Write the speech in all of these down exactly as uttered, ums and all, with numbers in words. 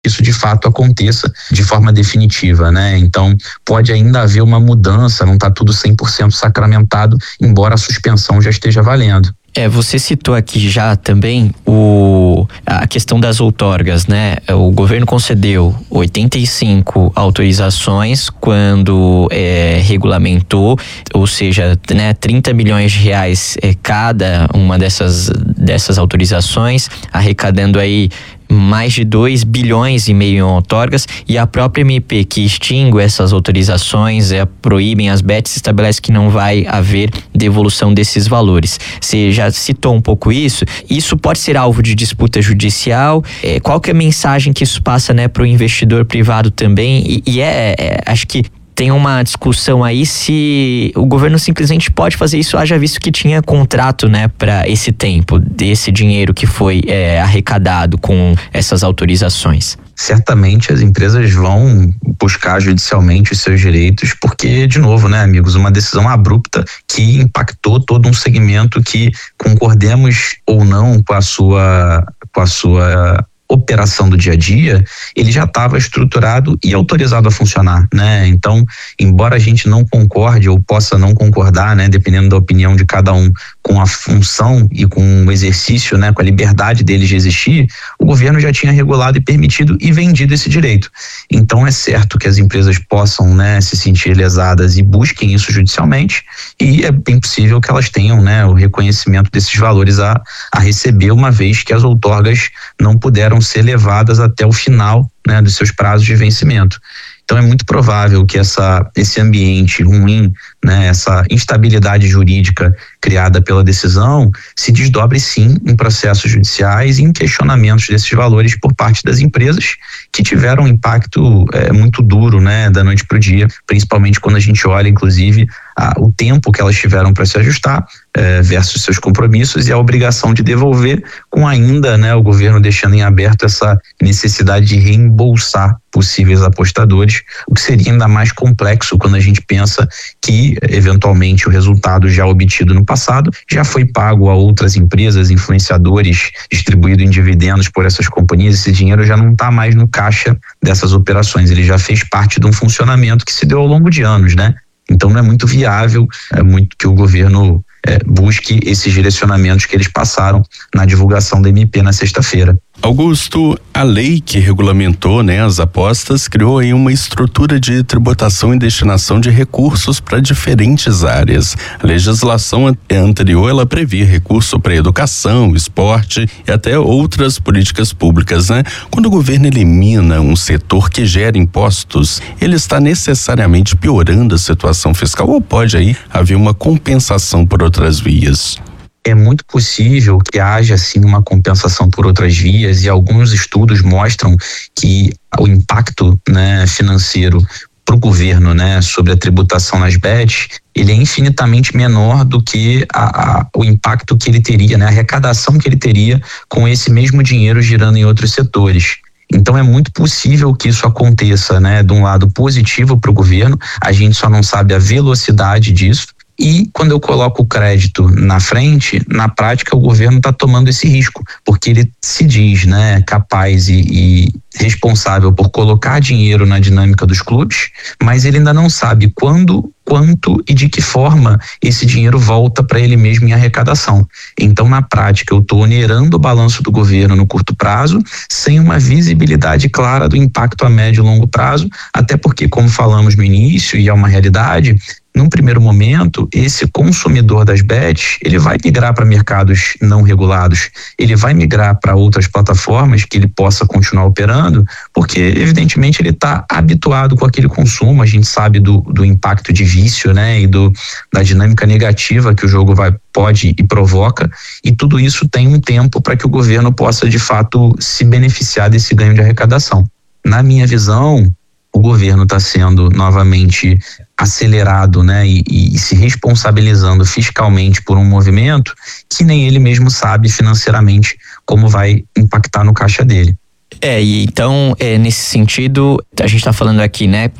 isso de fato aconteça de forma definitiva, né? Então pode ainda haver uma mudança, não está tudo cem por cento sacramentado, embora a suspensão já esteja valendo. É, você citou aqui já também o, a questão das outorgas, né? O governo concedeu oitenta e cinco autorizações quando é, regulamentou, ou seja, né, trinta milhões de reais é, cada uma dessas, dessas autorizações, arrecadando aí mais de dois bilhões e meio em outorgas, e a própria M P que extingue essas autorizações, é, proíbem as bets, estabelece que não vai haver devolução desses valores. Você já citou um pouco isso. Isso pode ser alvo de disputa judicial. É, qual que é a mensagem que isso passa, né, para o investidor privado também? E, e é, é, acho que tem uma discussão aí se o governo simplesmente pode fazer isso, haja visto que tinha contrato, né, para esse tempo, desse dinheiro que foi é, arrecadado com essas autorizações. Certamente as empresas vão buscar judicialmente os seus direitos, porque, de novo, né, amigos, uma decisão abrupta que impactou todo um segmento que, concordemos ou não com a sua, com a sua operação do dia a dia, ele já estava estruturado e autorizado a funcionar, né? Então, embora a gente não concorde ou possa não concordar, né, dependendo da opinião de cada um, com a função e com o exercício, né, com a liberdade deles de existir, o governo já tinha regulado e permitido e vendido esse direito. Então, é certo que as empresas possam, né, se sentir lesadas e busquem isso judicialmente, e é bem possível que elas tenham, né, o reconhecimento desses valores a, a receber, uma vez que as outorgas não puderam ser levadas até o final, né, dos seus prazos de vencimento. Então é muito provável que essa, esse ambiente ruim, né, essa instabilidade jurídica criada pela decisão se desdobre sim em processos judiciais e em questionamentos desses valores por parte das empresas que tiveram um impacto é, muito duro, né, da noite para o dia, principalmente quando a gente olha, inclusive, a, o tempo que elas tiveram para se ajustar é, versus seus compromissos e a obrigação de devolver, com ainda, né, o governo deixando em aberto essa necessidade de reembolsar possíveis apostadores, o que seria ainda mais complexo quando a gente pensa que, eventualmente, o resultado já obtido no passado já foi pago a outras empresas, influenciadores, distribuído em dividendos por essas companhias. Esse dinheiro já não está mais no caixa dessas operações, ele já fez parte de um funcionamento que se deu ao longo de anos, né? Então não é muito viável, é muito que o governo é, busque esses direcionamentos que eles passaram na divulgação da M P na sexta-feira. Augusto, a lei que regulamentou, né, as apostas criou aí uma estrutura de tributação e destinação de recursos para diferentes áreas. A legislação anterior, ela previa recurso para educação, esporte e até outras políticas públicas, né? Quando o governo elimina um setor que gera impostos, ele está necessariamente piorando a situação fiscal ou pode aí haver uma compensação por outras vias? É muito possível que haja sim uma compensação por outras vias, e alguns estudos mostram que o impacto, né, financeiro para o governo, né, sobre a tributação nas bets, ele é infinitamente menor do que a, a, o impacto que ele teria, né, a arrecadação que ele teria com esse mesmo dinheiro girando em outros setores. Então é muito possível que isso aconteça, né, de um lado positivo para o governo, a gente só não sabe a velocidade disso. E quando eu coloco o crédito na frente, na prática o governo está tomando esse risco, porque ele se diz, né, capaz e, e responsável por colocar dinheiro na dinâmica dos clubes, mas ele ainda não sabe quando, quanto e de que forma esse dinheiro volta para ele mesmo em arrecadação. Então, na prática, eu estou onerando o balanço do governo no curto prazo, sem uma visibilidade clara do impacto a médio e longo prazo, até porque, como falamos no início, e é uma realidade, num primeiro momento, esse consumidor das bets, ele vai migrar para mercados não regulados, ele vai migrar para outras plataformas que ele possa continuar operando, porque evidentemente ele está habituado com aquele consumo, a gente sabe do, do impacto de vício, né, e do, da dinâmica negativa que o jogo vai, pode e provoca, e tudo isso tem um tempo para que o governo possa de fato se beneficiar desse ganho de arrecadação. Na minha visão, o governo está sendo novamente acelerado, né, e, e se responsabilizando fiscalmente por um movimento que nem ele mesmo sabe financeiramente como vai impactar no caixa dele. É, e então, é, nesse sentido, a gente está falando aqui, né, que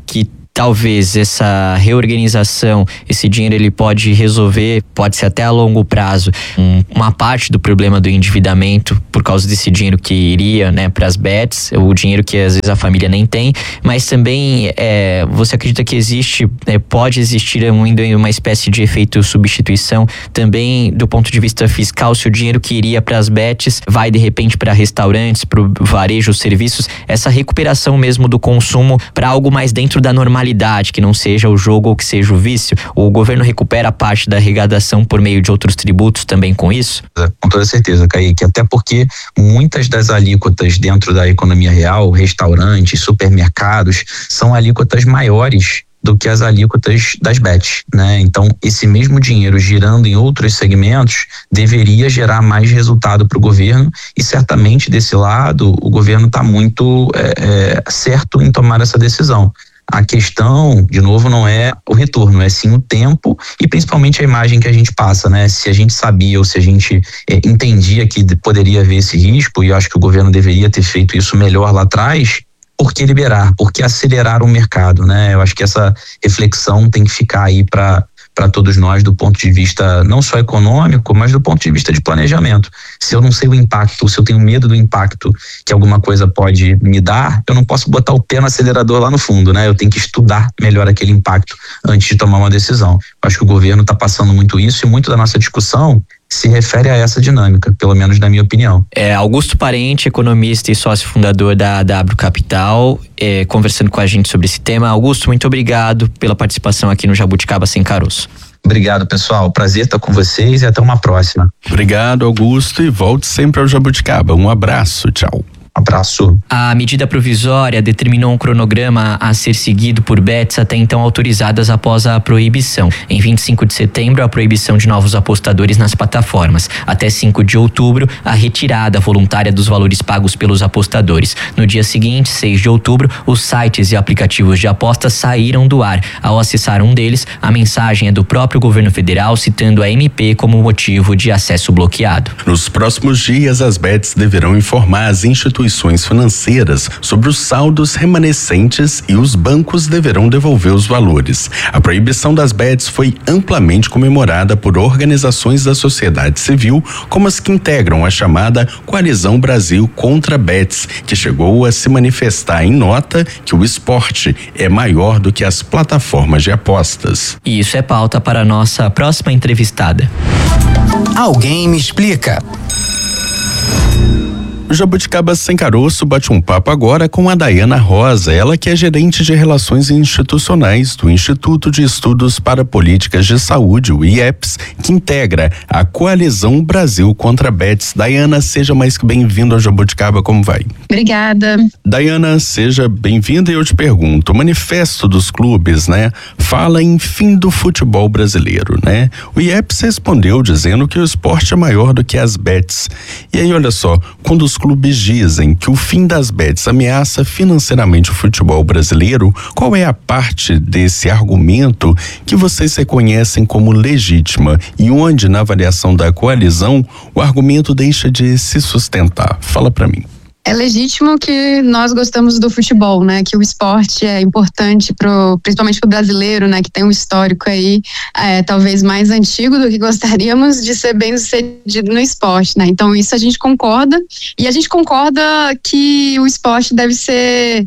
talvez essa reorganização, esse dinheiro ele pode resolver, pode ser até a longo prazo, um, uma parte do problema do endividamento por causa desse dinheiro que iria, né, para as bets, o dinheiro que às vezes a família nem tem, mas também é, você acredita que existe, é, pode existir ainda uma espécie de efeito substituição também do ponto de vista fiscal, se o dinheiro que iria para as bets vai de repente para restaurantes, para o varejo, serviços, essa recuperação mesmo do consumo para algo mais dentro da normalidade, que não seja o jogo ou que seja o vício? O governo recupera parte da arrecadação por meio de outros tributos também com isso? Com toda certeza, Kaique, até porque muitas das alíquotas dentro da economia real, restaurantes, supermercados, são alíquotas maiores do que as alíquotas das bets, né? Então, esse mesmo dinheiro girando em outros segmentos deveria gerar mais resultado para o governo, e certamente desse lado o governo está muito é, é, certo em tomar essa decisão. A questão, de novo, não é o retorno, é sim o tempo e principalmente a imagem que a gente passa, né? Se a gente sabia ou se a gente é, entendia que poderia haver esse risco, e eu acho que o governo deveria ter feito isso melhor lá atrás, por que liberar? Por que acelerar o mercado, né? Eu acho que essa reflexão tem que ficar aí para para todos nós do ponto de vista não só econômico, mas do ponto de vista de planejamento. Se eu não sei o impacto, se eu tenho medo do impacto que alguma coisa pode me dar, eu não posso botar o pé no acelerador lá no fundo, né? Eu tenho que estudar melhor aquele impacto antes de tomar uma decisão. Eu acho que o governo está passando muito isso, e muito da nossa discussão se refere a essa dinâmica, pelo menos na minha opinião. É, Augusto Parente, economista e sócio fundador da W Capital, é, conversando com a gente sobre esse tema. Augusto, muito obrigado pela participação aqui no Jabuticaba Sem Caroço. Obrigado, pessoal. Prazer estar com vocês e até uma próxima. Obrigado, Augusto, e volte sempre ao Jabuticaba. Um abraço, tchau. Abraço. A medida provisória determinou um cronograma a ser seguido por bets até então autorizadas após a proibição. Em vinte e cinco de setembro, a proibição de novos apostadores nas plataformas. Até cinco de outubro, a retirada voluntária dos valores pagos pelos apostadores. No dia seguinte, seis de outubro, os sites e aplicativos de apostas saíram do ar. Ao acessar um deles, a mensagem é do próprio governo federal citando a M P como motivo de acesso bloqueado. Nos próximos dias, as bets deverão informar as instituições instituições financeiras sobre os saldos remanescentes e os bancos deverão devolver os valores. A proibição das bets foi amplamente comemorada por organizações da sociedade civil, como as que integram a chamada Coalizão Brasil contra Bets, que chegou a se manifestar em nota que o esporte é maior do que as plataformas de apostas. E isso é pauta para a nossa próxima entrevistada. Alguém me explica. O Jabuticaba Sem Caroço bate um papo agora com a Dayana Rosa, ela que é gerente de Relações Institucionais do Instituto de Estudos para Políticas de Saúde, o I E P S, que integra a Coalizão Brasil contra Bets. Dayana, seja mais que bem-vinda ao Jabuticaba, como vai? Obrigada. Dayana, seja bem-vinda e eu te pergunto, o manifesto dos clubes, né, fala em fim do futebol brasileiro, né? O I E P S respondeu dizendo que o esporte é maior do que as bets. E aí, olha só, quando os clubes dizem que o fim das bets ameaça financeiramente o futebol brasileiro, qual é a parte desse argumento que vocês reconhecem como legítima e onde, na avaliação da coalizão, o argumento deixa de se sustentar? Fala pra mim. É legítimo que nós gostamos do futebol, né? Que o esporte é importante, pro, principalmente para o brasileiro, né? Que tem um histórico aí, é, talvez mais antigo do que gostaríamos de ser bem sucedido no esporte, né? Então isso a gente concorda, e a gente concorda que o esporte deve ser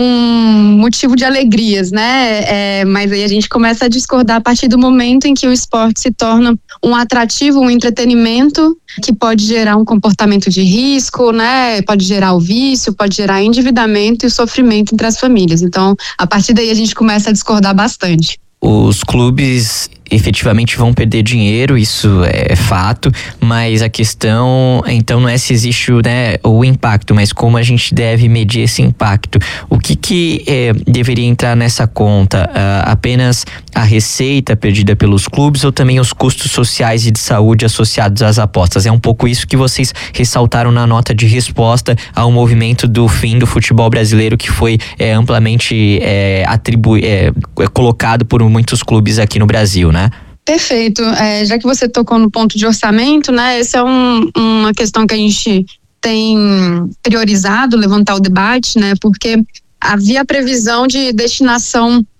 um motivo de alegrias, né? É, mas aí a gente começa a discordar a partir do momento em que o esporte se torna um atrativo, um entretenimento que pode gerar um comportamento de risco, né? Pode gerar o vício, pode gerar endividamento e sofrimento entre as famílias. Então, a partir daí a gente começa a discordar bastante. Os clubes efetivamente vão perder dinheiro, isso é fato, mas a questão então não é se existe, né, o impacto, mas como a gente deve medir esse impacto. O que que é, deveria entrar nessa conta? Uh, apenas a receita perdida pelos clubes ou também os custos sociais e de saúde associados às apostas? É um pouco isso que vocês ressaltaram na nota de resposta ao movimento do fim do futebol brasileiro, que foi é, amplamente é, atribu- é, colocado por muitos clubes aqui no Brasil, né? Perfeito. É, já que você tocou no ponto de orçamento, né? Essa é um, uma questão que a gente tem priorizado, levantar o debate, né? Porque havia previsão de destinação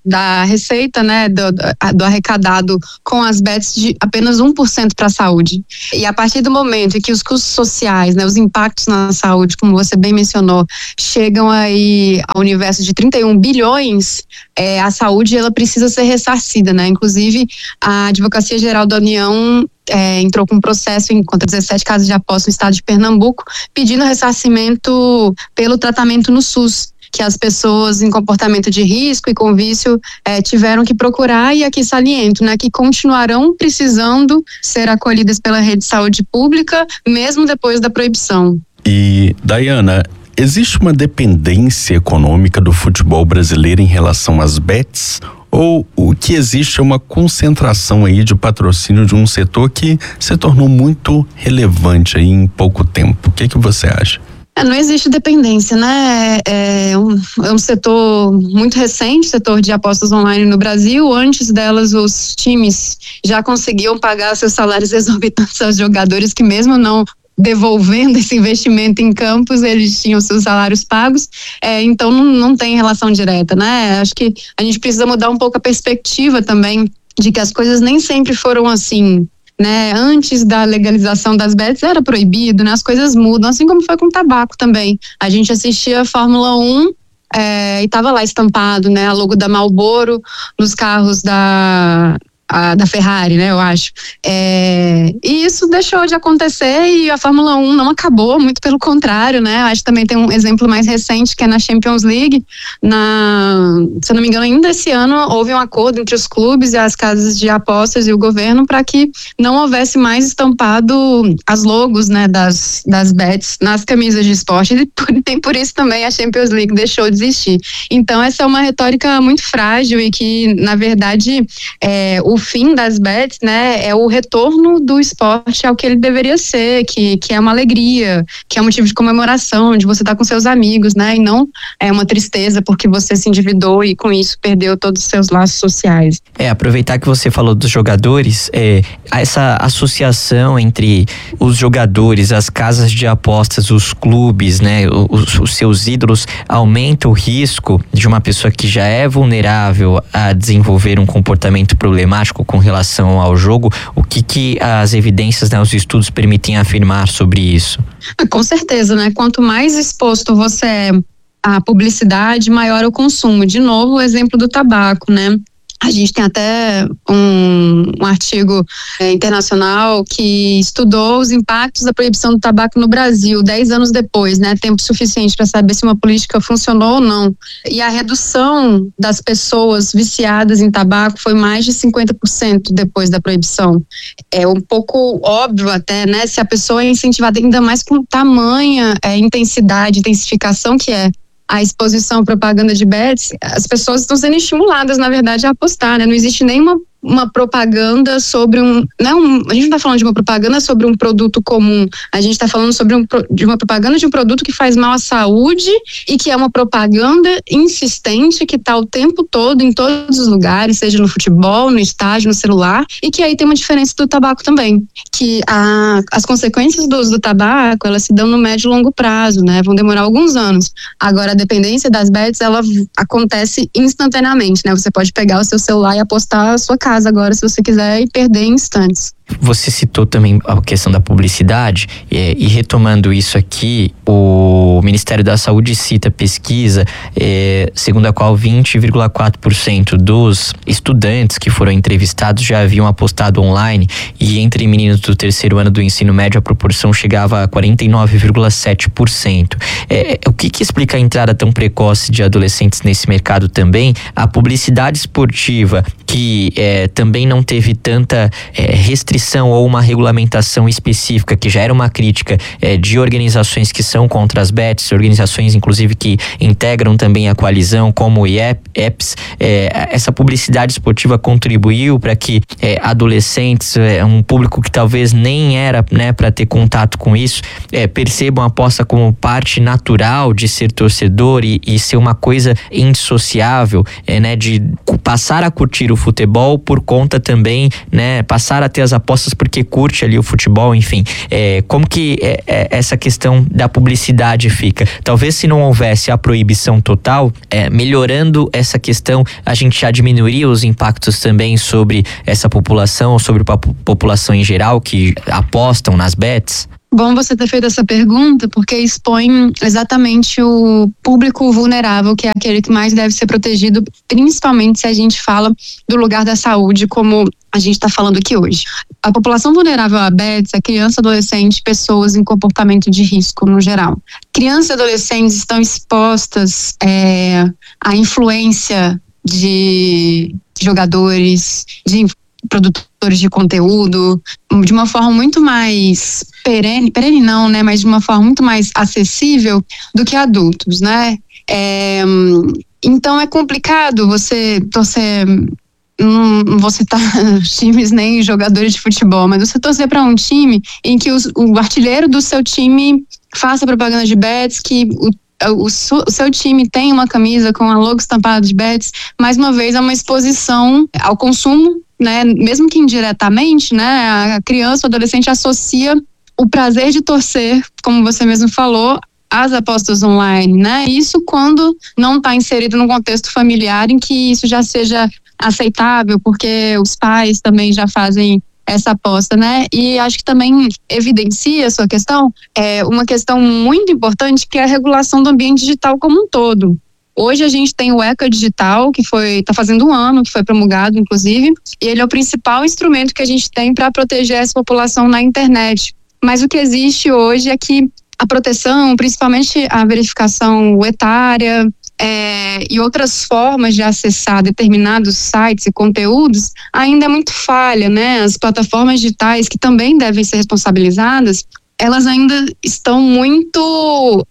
da receita, né, do, do arrecadado com as bets de apenas um por cento para a saúde. E a partir do momento em que os custos sociais, né, os impactos na saúde, como você bem mencionou, chegam aí ao universo de trinta e um bilhões, é, a saúde ela precisa ser ressarcida, né? Inclusive, a Advocacia Geral da União É, entrou com um processo em, contra dezessete casas de aposta no estado de Pernambuco, pedindo ressarcimento pelo tratamento no SUS, que as pessoas em comportamento de risco e com vício é, tiveram que procurar, e aqui saliento, né, que continuarão precisando ser acolhidas pela rede de saúde pública, mesmo depois da proibição. E, Dayana, existe uma dependência econômica do futebol brasileiro em relação às bets? Ou o que existe é uma concentração aí de patrocínio de um setor que se tornou muito relevante aí em pouco tempo? O que que você acha? É, não existe dependência, né? É um, é um setor muito recente, setor de apostas online no Brasil. Antes delas, os times já conseguiam pagar seus salários exorbitantes aos jogadores, que mesmo não devolvendo esse investimento em campos, eles tinham seus salários pagos, é, então não, não tem relação direta, né? Acho que a gente precisa mudar um pouco a perspectiva também de que as coisas nem sempre foram assim, né? Antes da legalização das bets era proibido, né? As coisas mudam, assim como foi com o tabaco também. A gente assistia a Fórmula um é, e estava lá estampado, né? A logo da Marlboro nos carros da... A, da Ferrari, né, eu acho. É, e isso deixou de acontecer e a Fórmula um não acabou, muito pelo contrário, né? Eu acho que também tem um exemplo mais recente que é na Champions League. Na, se eu não me engano, ainda esse ano houve um acordo entre os clubes e as casas de apostas e o governo para que não houvesse mais estampado as logos, né, das, das bets nas camisas de esporte, e por, nem por isso também a Champions League deixou de existir. Então essa é uma retórica muito frágil e que, na verdade, é, o fim das bets, né, é o retorno do esporte ao que ele deveria ser, que, que é uma alegria, que é um motivo de comemoração, de você estar com seus amigos, né, e não é uma tristeza porque você se endividou e com isso perdeu todos os seus laços sociais. É, aproveitar que você falou dos jogadores, é, essa associação entre os jogadores, as casas de apostas, os clubes, né, os, os seus ídolos, aumenta o risco de uma pessoa que já é vulnerável a desenvolver um comportamento problemático com relação ao jogo. O que que as evidências, né, os estudos permitem afirmar sobre isso? Com certeza, né? Quanto mais exposto você é à publicidade, maior o consumo. De novo, o exemplo do tabaco, né? A gente tem até um, um artigo é, internacional que estudou os impactos da proibição do tabaco no Brasil, dez anos depois, né? Tempo suficiente para saber se uma política funcionou ou não. E a redução das pessoas viciadas em tabaco foi mais de cinquenta por cento depois da proibição. É um pouco óbvio até, né? Se a pessoa é incentivada ainda mais com tamanha é, intensidade, intensificação que é a exposição à propaganda de bets, as pessoas estão sendo estimuladas, na verdade, a apostar, né? Não existe nenhuma uma propaganda sobre um, não, a gente não está falando de uma propaganda sobre um produto comum, a gente está falando sobre um, de uma propaganda de um produto que faz mal à saúde e que é uma propaganda insistente que está o tempo todo em todos os lugares, seja no futebol, no estádio, no celular, e que aí tem uma diferença do tabaco também, que a, as consequências do uso do tabaco, elas se dão no médio e longo prazo, né, vão demorar alguns anos. Agora a dependência das bets, ela acontece instantaneamente, né, você pode pegar o seu celular e apostar a sua casa agora, se você quiser, e perder em instantes. Você citou também a questão da publicidade, é, e retomando isso aqui, o Ministério da Saúde cita pesquisa é, segundo a qual vinte vírgula quatro por cento dos estudantes que foram entrevistados já haviam apostado online, e entre meninos do terceiro ano do ensino médio a proporção chegava a quarenta e nove vírgula sete por cento. É, o que que explica a entrada tão precoce de adolescentes nesse mercado também? A publicidade esportiva, que é, também não teve tanta é, restrição ou uma regulamentação específica, que já era uma crítica é, de organizações que são contra as bets, organizações inclusive que integram também a coalizão, como o I E P S. É, essa publicidade esportiva contribuiu para que é, adolescentes, é, um público que talvez nem era, né, para ter contato com isso, é, percebam a aposta como parte natural de ser torcedor e, e ser uma coisa indissociável, é, né, de passar a curtir o futebol por conta também, né, passar a ter as apostas apostas porque curte ali o futebol, enfim. É, como que é, é, essa questão da publicidade fica? Talvez se não houvesse a proibição total, é, melhorando essa questão, a gente já diminuiria os impactos também sobre essa população, ou sobre a população em geral que apostam nas bets? Bom você ter feito essa pergunta, porque expõe exatamente o público vulnerável, que é aquele que mais deve ser protegido, principalmente se a gente fala do lugar da saúde, como a gente está falando aqui hoje. A população vulnerável a bets é criança, adolescente, pessoas em comportamento de risco no geral. Crianças e adolescentes estão expostas é, à influência de jogadores, de produtores de conteúdo, de uma forma muito mais perene, perene não, né, mas de uma forma muito mais acessível do que adultos, né? É, então é complicado você torcer, não, não vou citar times nem jogadores de futebol, mas você torcer para um time em que os, o artilheiro do seu time faça propaganda de bets, que o O, o seu time tem uma camisa com a logo estampada de bets, mais uma vez é uma exposição ao consumo, né? Mesmo que indiretamente, né? A criança, o adolescente associa o prazer de torcer, como você mesmo falou, às apostas online, né? Isso quando não está inserido num contexto familiar em que isso já seja aceitável, porque os pais também já fazem essa aposta, né? E acho que também evidencia a sua questão, é uma questão muito importante, que é a regulação do ambiente digital como um todo. Hoje a gente tem o ECA Digital, que foi, está fazendo um ano, que foi promulgado, inclusive, e ele é o principal instrumento que a gente tem para proteger essa população na internet. Mas o que existe hoje é que a proteção, principalmente a verificação etária, É, e outras formas de acessar determinados sites e conteúdos ainda é muito falha, né? As plataformas digitais, que também devem ser responsabilizadas, elas ainda estão muito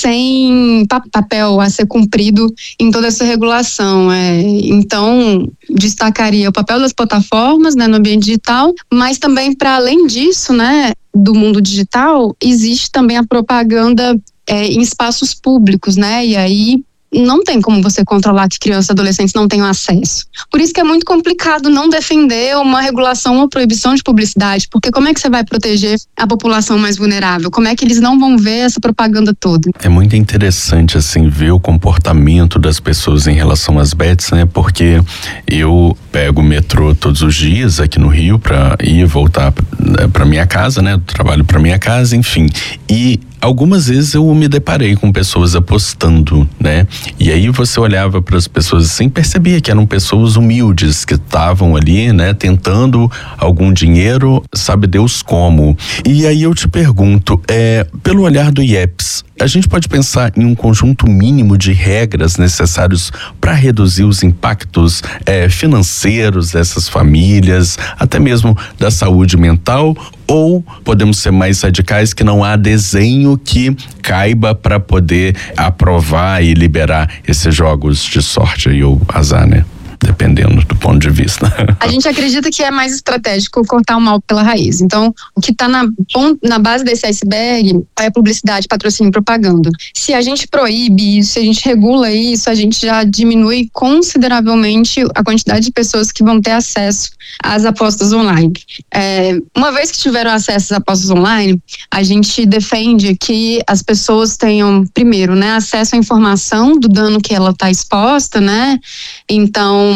sem papel a ser cumprido em toda essa regulação. É, então, destacaria o papel das plataformas, né, no ambiente digital, mas também, para além disso, né, do mundo digital, existe também a propaganda é, em espaços públicos, né? E aí não tem como você controlar que crianças e adolescentes não tenham acesso. Por isso que é muito complicado não defender uma regulação ou proibição de publicidade, porque como é que você vai proteger a população mais vulnerável? Como é que eles não vão ver essa propaganda toda? É muito interessante, assim, ver o comportamento das pessoas em relação às bets, né? Porque eu pego o metrô todos os dias aqui no Rio para ir e voltar para minha casa, né? Trabalho para minha casa, enfim. E algumas vezes eu me deparei com pessoas apostando, né? E aí você olhava para as pessoas assim, percebia que eram pessoas humildes que estavam ali, né? Tentando algum dinheiro, sabe Deus como. E aí eu te pergunto, é, pelo olhar do I E P S, a gente pode pensar em um conjunto mínimo de regras necessários para reduzir os impactos é, financeiros dessas famílias, até mesmo da saúde mental, ou podemos ser mais radicais, que não há desenho que caiba para poder aprovar e liberar esses jogos de sorte aí, ou azar, né? Dependendo do ponto de vista. A gente acredita que é mais estratégico cortar o mal pela raiz. Então, o que está na, na base desse iceberg é publicidade, patrocínio e propaganda. Se a gente proíbe isso, se a gente regula isso, a gente já diminui consideravelmente a quantidade de pessoas que vão ter acesso às apostas online. É, uma vez que tiveram acesso às apostas online, a gente defende que as pessoas tenham, primeiro, né, acesso à informação do dano que ela está exposta, né? Então,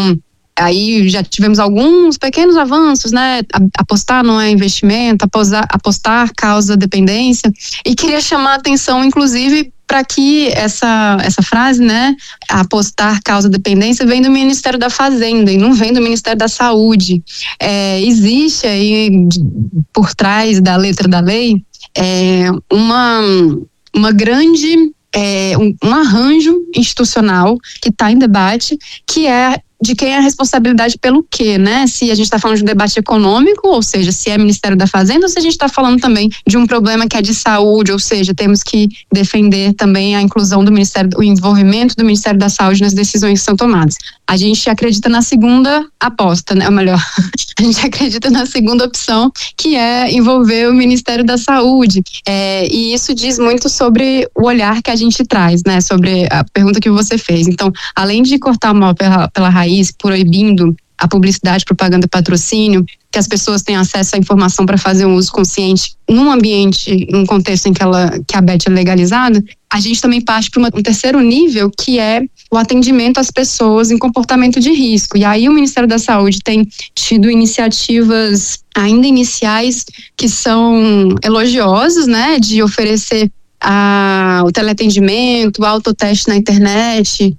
aí já tivemos alguns pequenos avanços, né? Apostar não é investimento, apostar, apostar causa dependência. E queria chamar a atenção, inclusive, para que essa, essa frase, né? Apostar causa dependência, vem do Ministério da Fazenda e não vem do Ministério da Saúde. É, existe aí, por trás da letra da lei, é, uma, uma grande... É, um, um arranjo institucional que está em debate, que é de quem é a responsabilidade pelo quê, né? Se a gente está falando de um debate econômico, ou seja, se é Ministério da Fazenda, ou se a gente está falando também de um problema que é de saúde, ou seja, temos que defender também a inclusão do Ministério, o envolvimento do Ministério da Saúde nas decisões que são tomadas. A gente acredita na segunda aposta, né? Ou melhor, a gente acredita na segunda opção, que é envolver o Ministério da Saúde. É, e isso diz muito sobre o olhar que a gente traz, né? Sobre a pergunta que você fez. Então, além de cortar o mal pela, pela raiz, proibindo a publicidade, propaganda e patrocínio, que as pessoas têm acesso à informação para fazer um uso consciente num ambiente, num contexto em que, ela, que a bet é legalizada, a gente também parte para um terceiro nível, que é o atendimento às pessoas em comportamento de risco. E aí o Ministério da Saúde tem tido iniciativas ainda iniciais que são elogiosas, né, de oferecer a, o teleatendimento, o autoteste na internet,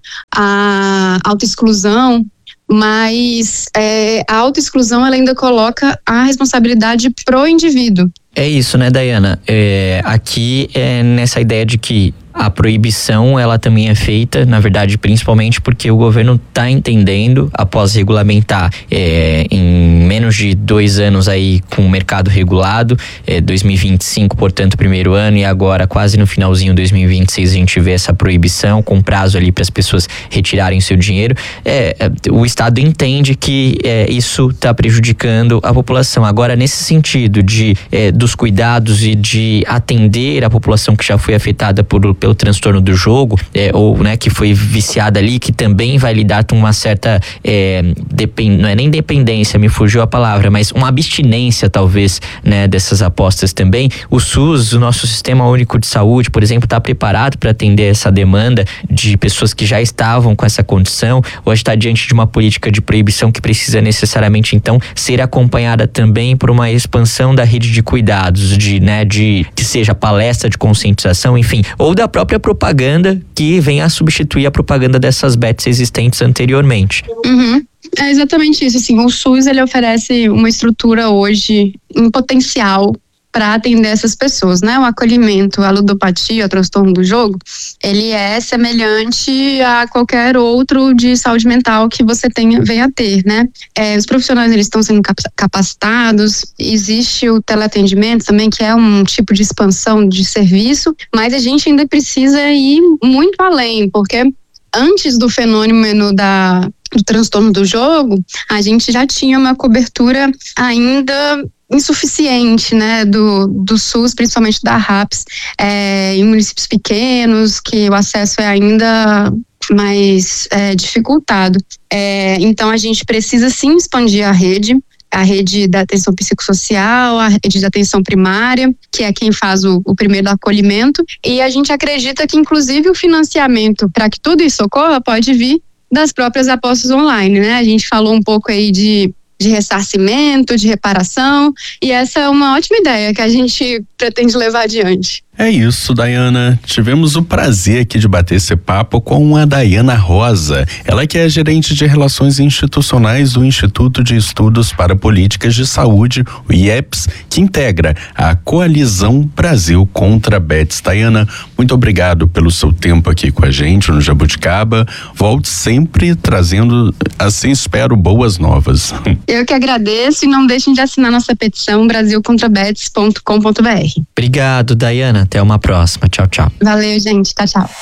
a autoexclusão, mas é, a autoexclusão ela ainda coloca a responsabilidade pro indivíduo. É isso, né, Dayana? É, aqui é nessa ideia de que a proibição, ela também é feita, na verdade, principalmente porque o governo está entendendo, após regulamentar é, em menos de dois anos aí com o mercado regulado, é, dois mil e vinte e cinco, portanto, primeiro ano, e agora quase no finalzinho de dois mil e vinte e seis a gente vê essa proibição com prazo ali para as pessoas retirarem seu dinheiro. É, o Estado entende que é, isso está prejudicando a população. Agora, nesse sentido de é, dos cuidados e de atender a população que já foi afetada por pelo transtorno do jogo, é, ou né, que foi viciada ali, que também vai lidar com uma certa é, depend, não é nem dependência, me fugiu a palavra, mas uma abstinência talvez, né, dessas apostas também. O SUS, o nosso Sistema Único de Saúde, por exemplo, está preparado para atender essa demanda de pessoas que já estavam com essa condição, hoje está diante de uma política de proibição que precisa necessariamente então ser acompanhada também por uma expansão da rede de cuidados, de, né, de que seja palestra de conscientização, enfim, ou da própria propaganda que venha a substituir a propaganda dessas bets existentes anteriormente. Uhum. É exatamente isso, assim, o SUS ele oferece uma estrutura hoje em potencial para atender essas pessoas, né? O acolhimento, a ludopatia, o transtorno do jogo, ele é semelhante a qualquer outro de saúde mental que você tenha, venha a ter, né? É, os profissionais, eles estão sendo capacitados, existe o teleatendimento também, que é um tipo de expansão de serviço, mas a gente ainda precisa ir muito além, porque antes do fenômeno da, do transtorno do jogo, a gente já tinha uma cobertura ainda insuficiente, né, do, do SUS, principalmente da RAPS, é, em municípios pequenos, que o acesso é ainda mais é, dificultado. É, então, a gente precisa sim expandir a rede, a rede da atenção psicossocial, a rede da atenção primária, que é quem faz o, o primeiro acolhimento, e a gente acredita que, inclusive, o financiamento para que tudo isso ocorra pode vir das próprias apostas online, né? A gente falou um pouco aí de de ressarcimento, de reparação, e essa é uma ótima ideia que a gente pretende levar adiante. É isso, Dayana. Tivemos o prazer aqui de bater esse papo com a Dayana Rosa. Ela que é gerente de Relações Institucionais do Instituto de Estudos para Políticas de Saúde, o I E P S, que integra a Coalizão Brasil contra Bets. Dayana, muito obrigado pelo seu tempo aqui com a gente no Jabuticaba. Volte sempre trazendo, assim espero, boas novas. Eu que agradeço e não deixem de assinar nossa petição brasil contra bets ponto com ponto b r. Obrigado, Dayana. Até uma próxima. Tchau, tchau. Valeu, gente. Tchau, tchau.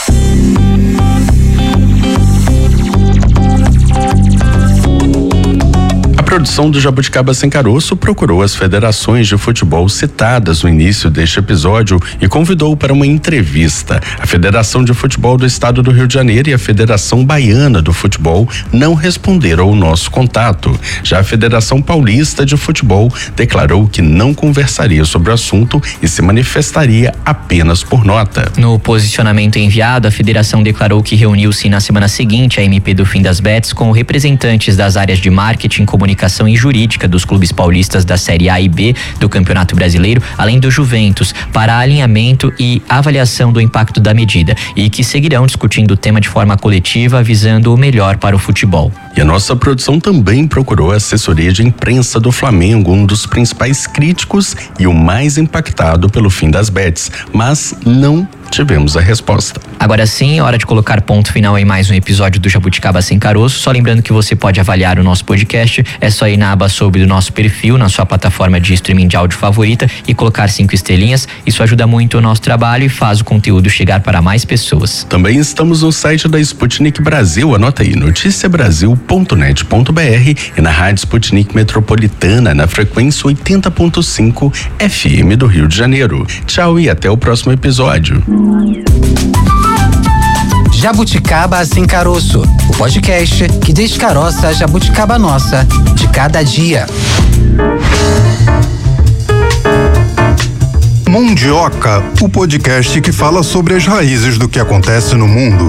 A produção do Jabuticaba Sem Caroço procurou as federações de futebol citadas no início deste episódio e convidou para uma entrevista. A Federação de Futebol do Estado do Rio de Janeiro e a Federação Baiana do Futebol não responderam ao nosso contato. Já a Federação Paulista de Futebol declarou que não conversaria sobre o assunto e se manifestaria apenas por nota. No posicionamento enviado, a federação declarou que reuniu-se na semana seguinte a M P do Fim das Bets com representantes das áreas de marketing, comunicação e jurídica dos clubes paulistas da Série A e B do Campeonato Brasileiro, além do Juventus, para alinhamento e avaliação do impacto da medida, e que seguirão discutindo o tema de forma coletiva, visando o melhor para o futebol. E a nossa produção também procurou a assessoria de imprensa do Flamengo, um dos principais críticos e o mais impactado pelo fim das bets, mas não tivemos a resposta. Agora sim, é hora de colocar ponto final em mais um episódio do Jabuticaba Sem Caroço. Só lembrando que você pode avaliar o nosso podcast, é só ir na aba sobre do nosso perfil, na sua plataforma de streaming de áudio favorita e colocar cinco estrelinhas. Isso ajuda muito o nosso trabalho e faz o conteúdo chegar para mais pessoas. Também estamos no site da Sputnik Brasil, anota aí, notícia brasil ponto net ponto b r e na Rádio Sputnik Metropolitana, na frequência oitenta ponto cinco F M do Rio de Janeiro. Tchau e até o próximo episódio. Jabuticaba Sem Caroço, o podcast que descaroça a jabuticaba nossa de cada dia. Mundioca, o podcast que fala sobre as raízes do que acontece no mundo.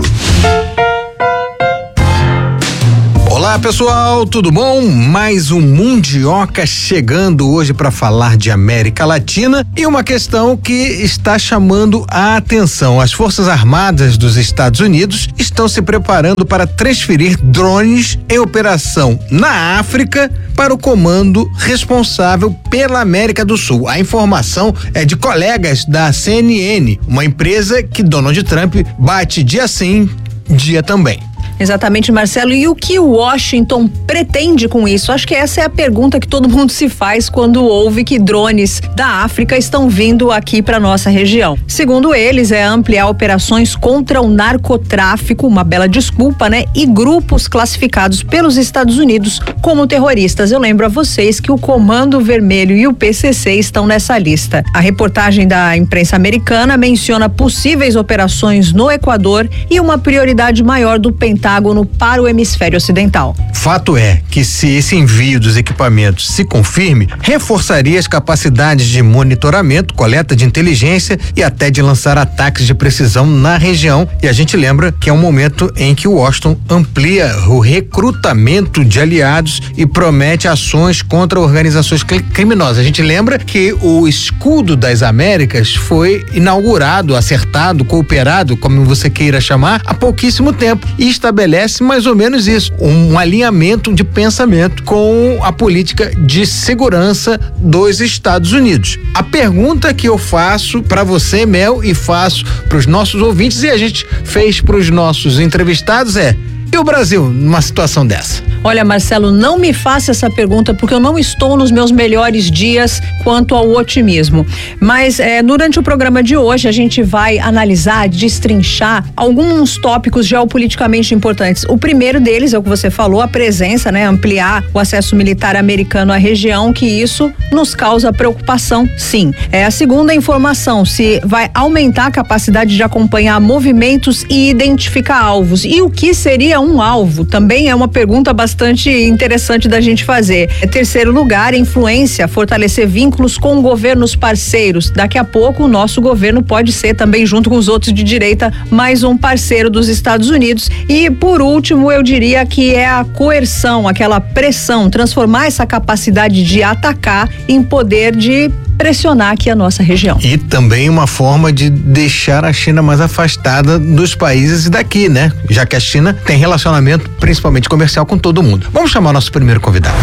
Olá pessoal, tudo bom? Mais um Mundioca chegando hoje para falar de América Latina e uma questão que está chamando a atenção. As Forças Armadas dos Estados Unidos estão se preparando para transferir drones em operação na África para o comando responsável pela América do Sul. A informação é de colegas da C N N, uma empresa que Donald Trump bate dia sim, dia também. Exatamente, Marcelo. E o que Washington pretende com isso? Acho que essa é a pergunta que todo mundo se faz quando ouve que drones da África estão vindo aqui para nossa região. Segundo eles, é ampliar operações contra o narcotráfico, uma bela desculpa, né? E grupos classificados pelos Estados Unidos como terroristas. Eu lembro a vocês que o Comando Vermelho e o P C C estão nessa lista. A reportagem da imprensa americana menciona possíveis operações no Equador e uma prioridade maior do Pentágono para o hemisfério ocidental. Fato é que se esse envio dos equipamentos se confirme, reforçaria as capacidades de monitoramento, coleta de inteligência e até de lançar ataques de precisão na região. E a gente lembra que é um momento em que Washington amplia o recrutamento de aliados e promete ações contra organizações criminosas. A gente lembra que o Escudo das Américas foi inaugurado, acertado, cooperado, como você queira chamar, há pouquíssimo tempo e estabelece mais ou menos isso, um alinhamento de pensamento com a política de segurança dos Estados Unidos. A pergunta que eu faço para você, Mel, e faço para os nossos ouvintes e a gente fez para os nossos entrevistados é: e o Brasil numa situação dessa? Olha, Marcelo, não me faça essa pergunta porque eu não estou nos meus melhores dias quanto ao otimismo. Mas é, durante o programa de hoje a gente vai analisar, destrinchar alguns tópicos geopoliticamente importantes. O primeiro deles é o que você falou, a presença, né? Ampliar o acesso militar americano à região, que isso nos causa preocupação, sim. É a segunda informação, se vai aumentar a capacidade de acompanhar movimentos e identificar alvos. E o que seria um alvo? Também é uma pergunta bastante interessante da gente fazer. É, terceiro lugar, influência, fortalecer vínculos com governos parceiros. Daqui a pouco o nosso governo pode ser também, junto com os outros de direita, mais um parceiro dos Estados Unidos. E por último, eu diria que é a coerção, aquela pressão, transformar essa capacidade de atacar em poder de pressionar aqui a nossa região. E também uma forma de deixar a China mais afastada dos países daqui, né? Já que a China tem relacionamento principalmente comercial com todo mundo. Vamos chamar o nosso primeiro convidado.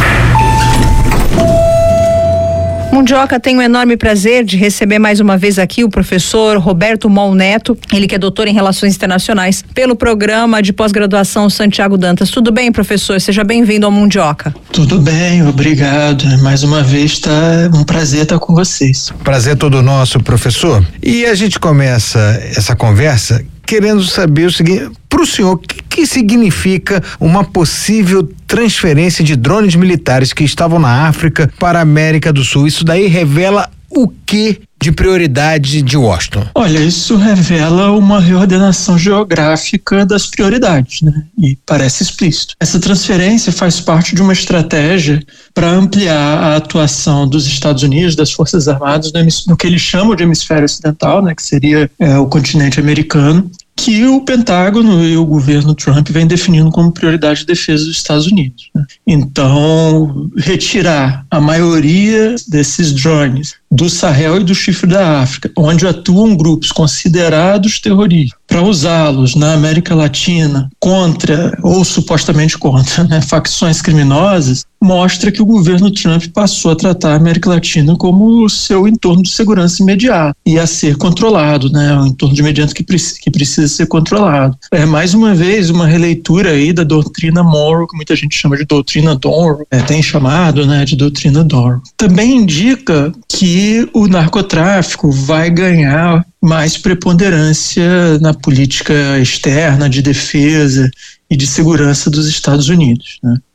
Mundioca, tenho um enorme prazer de receber mais uma vez aqui o professor Roberto Mol Neto, ele que é doutor em Relações Internacionais pelo programa de pós-graduação Santiago Dantas. Tudo bem, professor? Seja bem-vindo ao Mundioca. Tudo bem, obrigado. Mais uma vez, tá um prazer estar com vocês. Prazer todo nosso, professor. E a gente começa essa conversa querendo saber o seguinte: para o senhor, o que, que significa uma possível transferência de drones militares que estavam na África para a América do Sul? Isso daí revela o que de prioridade de Washington? Olha, isso revela uma reordenação geográfica das prioridades, né? E parece explícito. Essa transferência faz parte de uma estratégia para ampliar a atuação dos Estados Unidos, das Forças Armadas, no, no que eles chamam de hemisfério ocidental, né? Que seria é, o continente americano, que o Pentágono e o governo Trump vem definindo como prioridade de defesa dos Estados Unidos, né? Então, retirar a maioria desses drones do Sahel e do Chifre da África, onde atuam grupos considerados terroristas, para usá-los na América Latina contra, ou supostamente contra, né, facções criminosas, mostra que o governo Trump passou a tratar a América Latina como o seu entorno de segurança imediato e a ser controlado, né, um entorno de imediato que, preci- que precisa ser controlado. É mais uma vez uma releitura aí da doutrina Monroe, que muita gente chama de doutrina Donroe, é, tem chamado, né, de doutrina Donroe. Também indica que o narcotráfico vai ganhar mais preponderância na política externa de defesa e de segurança dos Estados Unidos, né?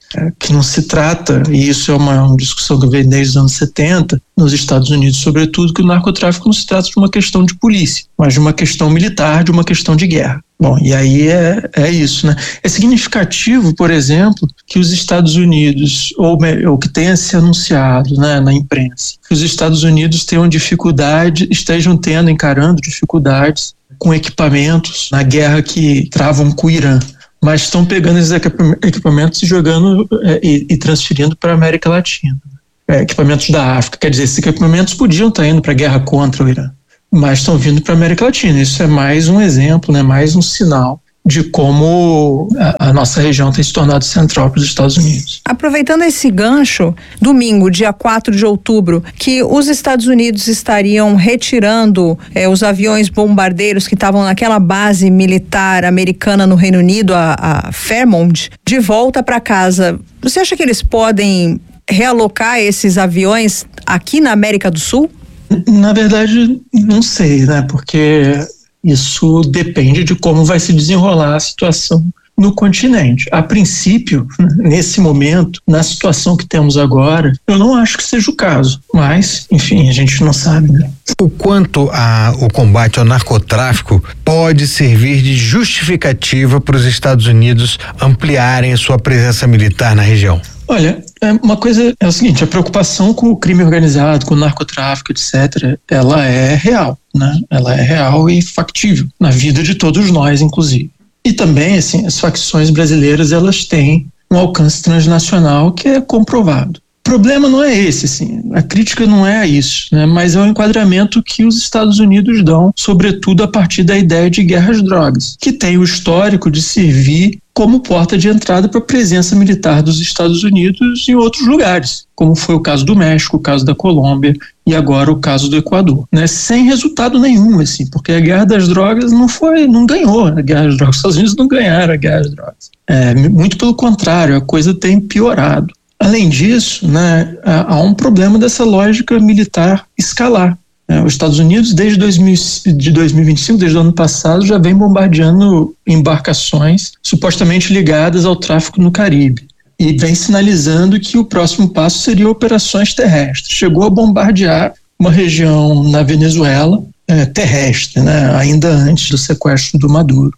É, que não se trata, e isso é uma, uma discussão que vem desde os anos setenta, nos Estados Unidos sobretudo, que o narcotráfico não se trata de uma questão de polícia, mas de uma questão militar, de uma questão de guerra. Bom, e aí é, é isso, né? É significativo, por exemplo, que os Estados Unidos, ou, ou que tenha se anunciado, né, na imprensa, que os Estados Unidos tenham dificuldade, estejam tendo, encarando dificuldades com equipamentos na guerra que travam com o Irã, mas estão pegando esses equipamentos e jogando é, e, e transferindo para a América Latina. É, equipamentos da África, quer dizer, esses equipamentos podiam estar indo para a guerra contra o Irã, mas estão vindo para a América Latina. Isso é mais um exemplo, né, mais um sinal de como a, a nossa região tem se tornado central para os Estados Unidos. Aproveitando esse gancho, domingo, dia quatro de outubro, que os Estados Unidos estariam retirando eh, os aviões bombardeiros que estavam naquela base militar americana no Reino Unido, a, a Fairmont, de volta para casa. Você acha que eles podem realocar esses aviões aqui na América do Sul? Na verdade, não sei, né? Porque isso depende de como vai se desenrolar a situação no continente. A princípio, nesse momento, na situação que temos agora, eu não acho que seja o caso, mas, enfim, a gente não sabe, né? O quanto a, o combate ao narcotráfico pode servir de justificativa para os Estados Unidos ampliarem a sua presença militar na região? Olha, uma coisa é o seguinte, a preocupação com o crime organizado, com o narcotráfico, etcétera, ela é real, né? Ela é real e factível na vida de todos nós, inclusive. E também, assim, as facções brasileiras, elas têm um alcance transnacional que é comprovado. O problema não é esse, assim, a crítica não é a isso, né? Mas é o enquadramento que os Estados Unidos dão, sobretudo a partir da ideia de guerra às drogas, que tem o histórico de servir como porta de entrada para a presença militar dos Estados Unidos em outros lugares, como foi o caso do México, o caso da Colômbia e agora o caso do Equador, né? Sem resultado nenhum, assim, porque a guerra das drogas não foi, não ganhou a guerra das drogas, os Estados Unidos não ganharam a guerra das drogas. É, muito pelo contrário, a coisa tem piorado. Além disso, né, há um problema dessa lógica militar escalar. Os Estados Unidos, desde dois mil, de dois mil e vinte e cinco, desde o ano passado, já vem bombardeando embarcações supostamente ligadas ao tráfico no Caribe e vem sinalizando que o próximo passo seria operações terrestres. Chegou a bombardear uma região na Venezuela é, terrestre, né, ainda antes do sequestro do Maduro.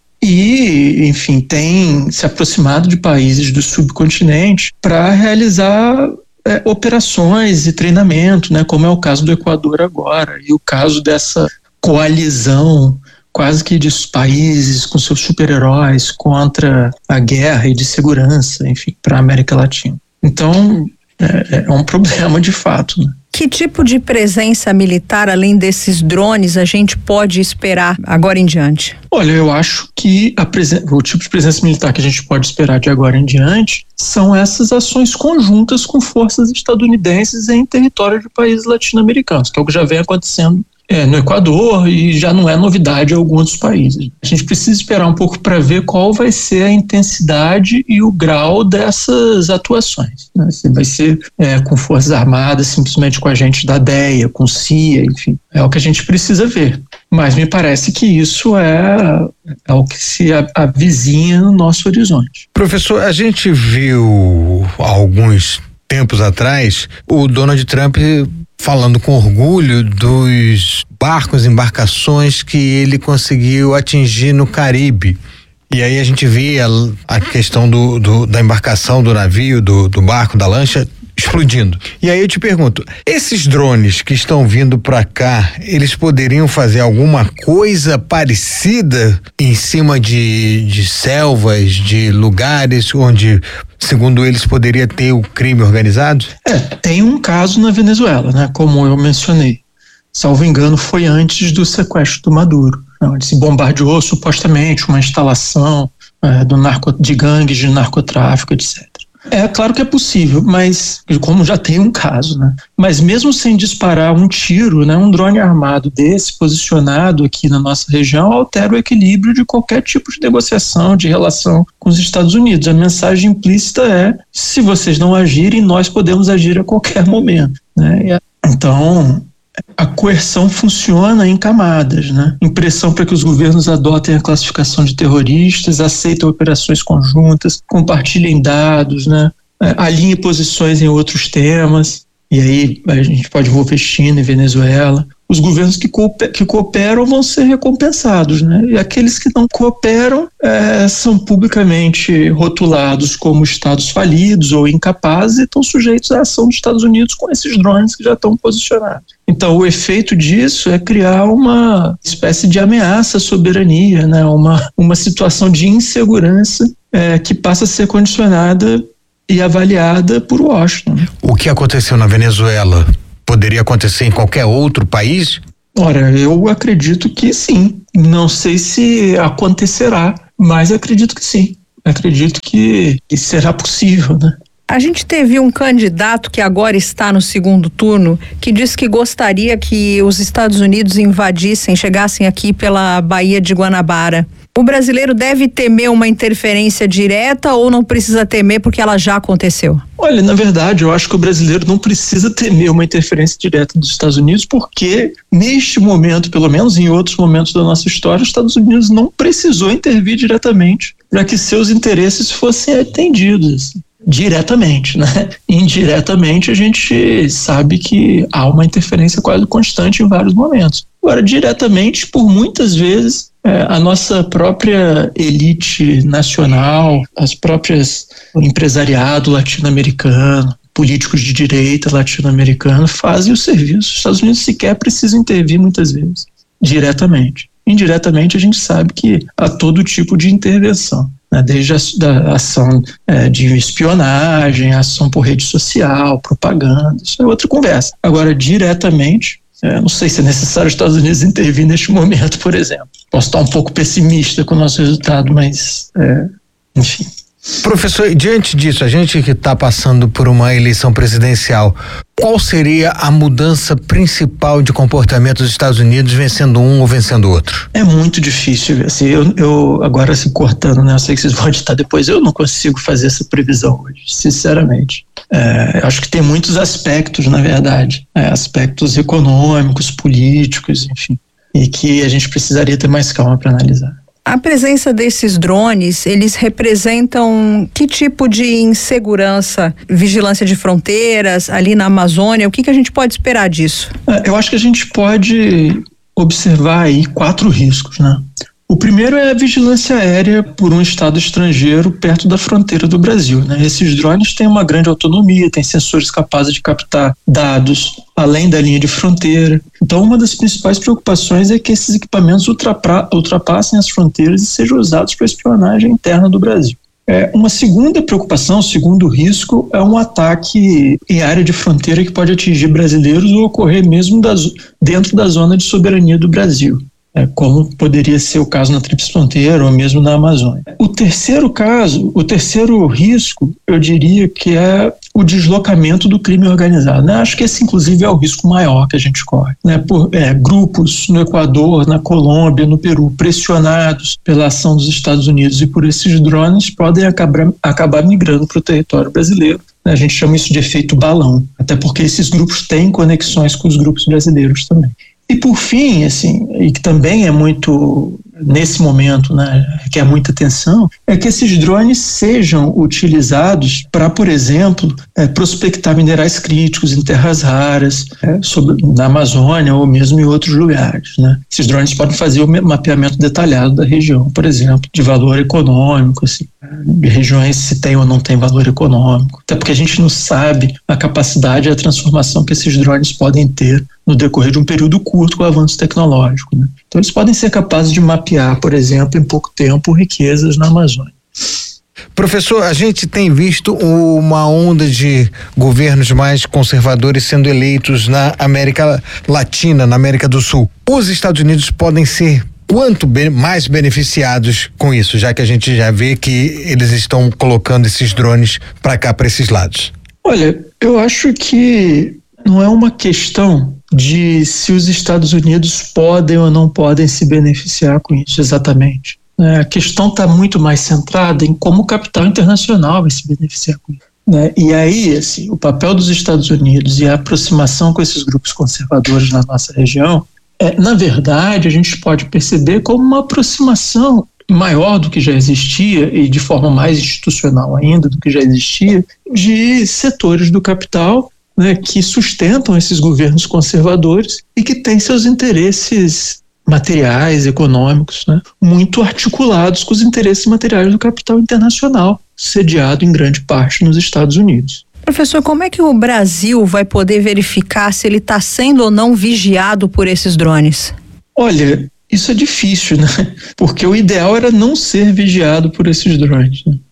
E, enfim, tem se aproximado de países do subcontinente para realizar é, operações e treinamento, né, como é o caso do Equador agora, e o caso dessa coalizão quase que de países com seus super-heróis contra a guerra e de segurança, enfim, para a América Latina. Então, é, é um problema de fato, né? Que tipo de presença militar, além desses drones, a gente pode esperar agora em diante? Olha, eu acho que a presen- o tipo de presença militar que a gente pode esperar de agora em diante são essas ações conjuntas com forças estadunidenses em território de países latino-americanos, que é o que já vem acontecendo É, no Equador e já não é novidade em alguns dos países. A gente precisa esperar um pouco para ver qual vai ser a intensidade e o grau dessas atuações, né? Se vai ser é, com forças armadas, simplesmente com agentes da D E A, com C I A, enfim, é o que a gente precisa ver. Mas me parece que isso é, é o que se avizinha no nosso horizonte. Professor, a gente viu há alguns tempos atrás o Donald Trump falando com orgulho dos barcos, embarcações que ele conseguiu atingir no Caribe. E aí a gente via a questão do, do, da embarcação, do navio, do, do barco, da lancha explodindo. E aí eu te pergunto, esses drones que estão vindo para cá, eles poderiam fazer alguma coisa parecida em cima de, de selvas, de lugares onde, segundo eles, poderia ter o crime organizado? É, tem um caso na Venezuela, né? Como eu mencionei. Salvo engano, foi antes do sequestro do Maduro, onde se bombardeou supostamente uma instalação é, do narco, de gangues de narcotráfico, etcétera. É claro que é possível, mas como já tem um caso, né? Mas mesmo sem disparar um tiro, né, um drone armado desse posicionado aqui na nossa região altera o equilíbrio de qualquer tipo de negociação, de relação com os Estados Unidos. A mensagem implícita é: se vocês não agirem, nós podemos agir a qualquer momento, né? Então, a coerção funciona em camadas, né? Impressão para que os governos adotem a classificação de terroristas, aceitem operações conjuntas, compartilhem dados, né? é, alinhe posições em outros temas, e aí a gente pode envolver China e Venezuela. Os governos que, cooper, que cooperam vão ser recompensados, né? E aqueles que não cooperam é, são publicamente rotulados como estados falidos ou incapazes e estão sujeitos à ação dos Estados Unidos com esses drones que já estão posicionados. Então, o efeito disso é criar uma espécie de ameaça à soberania, né? Uma, uma situação de insegurança é, que passa a ser condicionada e avaliada por Washington. O que aconteceu na Venezuela poderia acontecer em qualquer outro país? Ora, eu acredito que sim. Não sei se acontecerá, mas acredito que sim. Acredito que, que será possível, né? A gente teve um candidato que agora está no segundo turno que disse que gostaria que os Estados Unidos invadissem, chegassem aqui pela Baía de Guanabara. O brasileiro deve temer uma interferência direta ou não precisa temer porque ela já aconteceu? Olha, na verdade, eu acho que o brasileiro não precisa temer uma interferência direta dos Estados Unidos porque, neste momento, pelo menos em outros momentos da nossa história, os Estados Unidos não precisou intervir diretamente para que seus interesses fossem atendidos. Diretamente, né? Indiretamente a gente sabe que há uma interferência quase constante em vários momentos. Agora, diretamente, por muitas vezes, é, a nossa própria elite nacional, as próprias o empresariado latino-americano, políticos de direita latino-americano fazem o serviço. Os Estados Unidos sequer precisam intervir muitas vezes, diretamente. Indiretamente a gente sabe que há todo tipo de intervenção. Desde a da ação é, de espionagem, ação por rede social, propaganda, isso é outra conversa. Agora, diretamente, é, não sei se é necessário os Estados Unidos intervir neste momento, por exemplo. Posso estar um pouco pessimista com o nosso resultado, mas, é, enfim. Professor, diante disso, a gente que está passando por uma eleição presidencial, qual seria a mudança principal de comportamento dos Estados Unidos vencendo um ou vencendo o outro? É muito difícil, assim, eu, eu agora se cortando, né, eu sei que vocês vão editar depois, eu não consigo fazer essa previsão hoje, sinceramente. É, acho que tem muitos aspectos, na verdade, é, aspectos econômicos, políticos, enfim, e que a gente precisaria ter mais calma para analisar. A presença desses drones, eles representam que tipo de insegurança? Vigilância de fronteiras, ali na Amazônia, o que, que a gente pode esperar disso? Eu acho que a gente pode observar aí quatro riscos, né? O primeiro é a vigilância aérea por um estado estrangeiro perto da fronteira do Brasil, né? Esses drones têm uma grande autonomia, têm sensores capazes de captar dados além da linha de fronteira. Então, uma das principais preocupações é que esses equipamentos ultrapa- ultrapassem as fronteiras e sejam usados para espionagem interna do Brasil. É, uma segunda preocupação, segundo risco, é um ataque em área de fronteira que pode atingir brasileiros ou ocorrer mesmo das, dentro da zona de soberania do Brasil. É, como poderia ser o caso na Tríplice Fronteira ou mesmo na Amazônia. O terceiro caso, o terceiro risco, eu diria que é o deslocamento do crime organizado, né? Acho que esse, inclusive, é o risco maior que a gente corre, né? Por é, grupos no Equador, na Colômbia, no Peru, pressionados pela ação dos Estados Unidos e por esses drones, podem acabar, acabar migrando para o território brasileiro. A gente chama isso de efeito balão, até porque esses grupos têm conexões com os grupos brasileiros também. E por fim, assim, e que também é muito, nesse momento, né, que é muita atenção, é que esses drones sejam utilizados para, por exemplo, é, prospectar minerais críticos em terras raras, é, sobre, na Amazônia ou mesmo em outros lugares, né? Esses drones podem fazer o mapeamento detalhado da região, por exemplo, de valor econômico, assim, de regiões se tem ou não tem valor econômico, até porque a gente não sabe a capacidade e a transformação que esses drones podem ter no decorrer de um período curto com o avanço tecnológico, né? Então eles podem ser capazes de mapear, por exemplo, em pouco tempo, riquezas na Amazônia. Professor, a gente tem visto uma onda de governos mais conservadores sendo eleitos na América Latina, na América do Sul. Os Estados Unidos podem ser quanto mais beneficiados com isso, já que a gente já vê que eles estão colocando esses drones para cá, para esses lados? Olha, eu acho que não é uma questão de se os Estados Unidos podem ou não podem se beneficiar com isso exatamente. A questão está muito mais centrada em como o capital internacional vai se beneficiar com isso. Né? E aí, assim, o papel dos Estados Unidos e a aproximação com esses grupos conservadores na nossa região, é, na verdade, a gente pode perceber como uma aproximação maior do que já existia e de forma mais institucional ainda do que já existia, de setores do capital, né, que sustentam esses governos conservadores e que têm seus interesses materiais, econômicos, né, muito articulados com os interesses materiais do capital internacional, sediado em grande parte nos Estados Unidos. Professor, como é que o Brasil vai poder verificar se ele está sendo ou não vigiado por esses drones? Olha, isso é difícil, né? Porque o ideal era não ser vigiado por esses drones, né?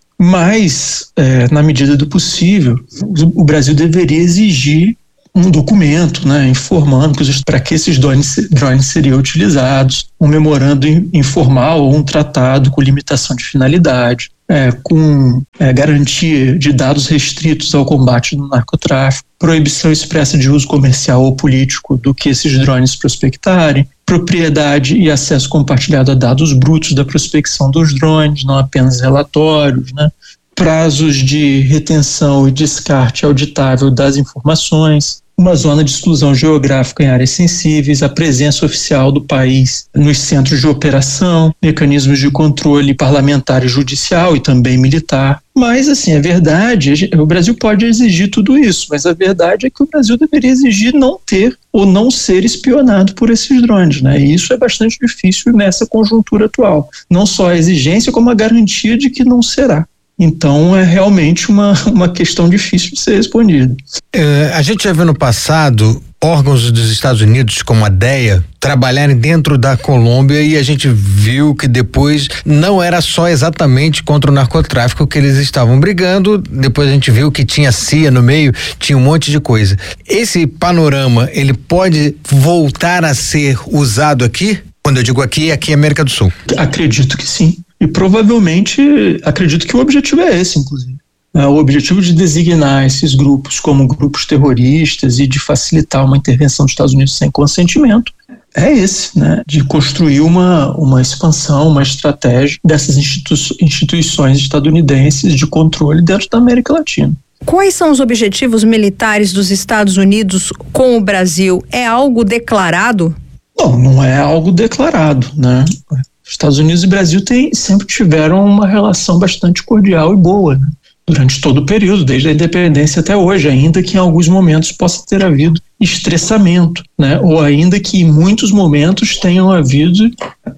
Mas, é, na medida do possível, o Brasil deveria exigir um documento, né, informando para que esses drones, drones seriam utilizados, um memorando informal ou um tratado com limitação de finalidade, é, com é, garantia de dados restritos ao combate do narcotráfico, proibição expressa de uso comercial ou político do que esses drones prospectarem, propriedade e acesso compartilhado a dados brutos da prospecção dos drones, não apenas relatórios, né? Prazos de retenção e descarte auditável das informações, uma zona de exclusão geográfica em áreas sensíveis, a presença oficial do país nos centros de operação, mecanismos de controle parlamentar e judicial e também militar. Mas, assim, a verdade, o Brasil pode exigir tudo isso, mas a verdade é que o Brasil deveria exigir não ter ou não ser espionado por esses drones, né? E isso é bastante difícil nessa conjuntura atual. Não só a exigência, como a garantia de que não será. Então, é realmente uma, uma questão difícil de ser respondida. É, a gente já viu no passado órgãos dos Estados Unidos, como a D E A, trabalharem dentro da Colômbia, e a gente viu que depois não era só exatamente contra o narcotráfico que eles estavam brigando. Depois a gente viu que tinha C I A no meio, tinha um monte de coisa. Esse panorama, ele pode voltar a ser usado aqui? Quando eu digo aqui, é aqui em América do Sul. Acredito que sim. E provavelmente, acredito que o objetivo é esse, inclusive. O objetivo de designar esses grupos como grupos terroristas e de facilitar uma intervenção dos Estados Unidos sem consentimento é esse, né? De construir uma, uma expansão, uma estratégia dessas institu- instituições estadunidenses de controle dentro da América Latina. Quais são os objetivos militares dos Estados Unidos com o Brasil? É algo declarado? Não, não é algo declarado, né? Estados Unidos e Brasil tem, sempre tiveram uma relação bastante cordial e boa, né? Durante todo o período, desde a independência até hoje, ainda que em alguns momentos possa ter havido estressamento, né? Ou ainda que em muitos momentos tenham havido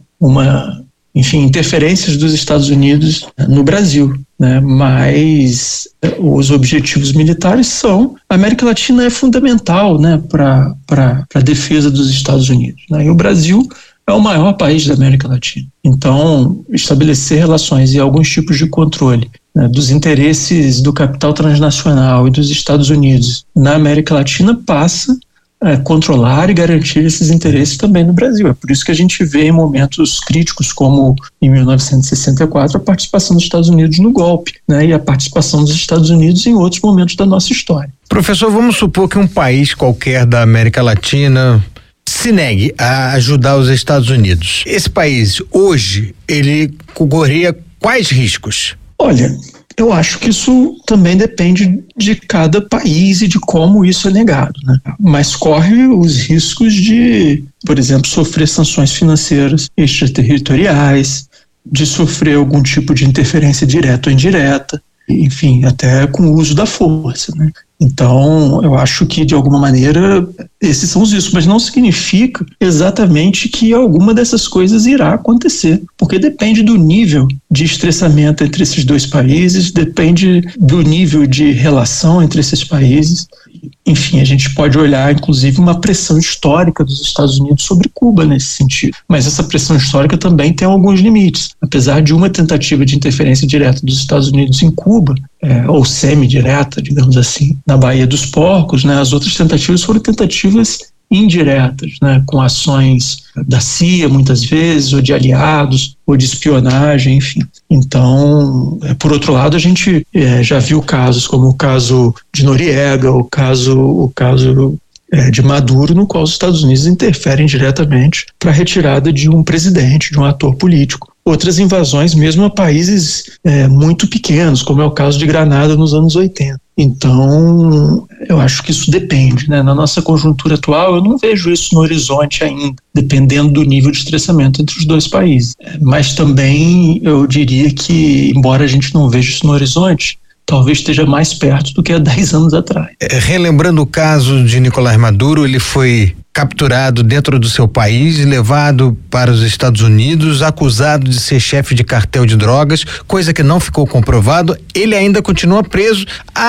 uma, enfim, interferências dos Estados Unidos no Brasil, né? Mas os objetivos militares são, a América Latina é fundamental, né, para para a defesa dos Estados Unidos, né? E o Brasil é o maior país da América Latina. Então, estabelecer relações e alguns tipos de controle, né, dos interesses do capital transnacional e dos Estados Unidos na América Latina passa a controlar e garantir esses interesses também no Brasil. É por isso que a gente vê em momentos críticos, como em mil novecentos e sessenta e quatro, a participação dos Estados Unidos no golpe, né, e a participação dos Estados Unidos em outros momentos da nossa história. Professor, vamos supor que um país qualquer da América Latina se negue a ajudar os Estados Unidos. Esse país, hoje, ele correria quais riscos? Olha, eu acho que isso também depende de cada país e de como isso é negado, né? Mas corre os riscos de, por exemplo, sofrer sanções financeiras extraterritoriais, de sofrer algum tipo de interferência direta ou indireta, enfim, até com o uso da força, né? Então, eu acho que, de alguma maneira, esses são os riscos, mas não significa exatamente que alguma dessas coisas irá acontecer, porque depende do nível de estressamento entre esses dois países, depende do nível de relação entre esses países. Enfim, a gente pode olhar, inclusive, uma pressão histórica dos Estados Unidos sobre Cuba nesse sentido. Mas essa pressão histórica também tem alguns limites. Apesar de uma tentativa de interferência direta dos Estados Unidos em Cuba, é, ou semi-direta, digamos assim, na Baía dos Porcos, né, as outras tentativas foram tentativas indiretas, né, com ações da C I A muitas vezes, ou de aliados, ou de espionagem, enfim. Então, é, por outro lado, a gente é, já viu casos como o caso de Noriega, o caso, o caso é, de Maduro, no qual os Estados Unidos interferem diretamente para a retirada de um presidente, de um ator político. Outras invasões mesmo a países é, muito pequenos, como é o caso de Granada nos anos oitenta. Então, eu acho que isso depende, né? Na nossa conjuntura atual, eu não vejo isso no horizonte ainda, dependendo do nível de estressamento entre os dois países. Mas também eu diria que, embora a gente não veja isso no horizonte, talvez esteja mais perto do que há dez anos atrás. É, relembrando o caso de Nicolás Maduro, ele foi capturado dentro do seu país, levado para os Estados Unidos, acusado de ser chefe de cartel de drogas, coisa que não ficou comprovado. Ele ainda continua preso.